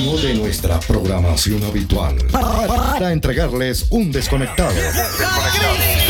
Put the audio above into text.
desconectado de nuestra programación habitual para entregarles un desconectado.